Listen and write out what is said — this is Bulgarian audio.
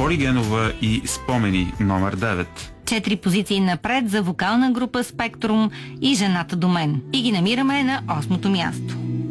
Боли Генова и Спомени номер 9. 4 позиции напред за вокална група Спектрум и Жената до мен. И ги намираме на 8-то място.